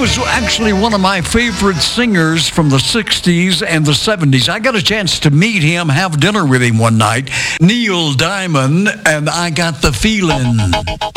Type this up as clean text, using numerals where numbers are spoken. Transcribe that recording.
was actually one of my favorite singers from the 60s and the 70s. I got a chance to meet him, have dinner with him one night. Neil Diamond, and I Got the Feeling.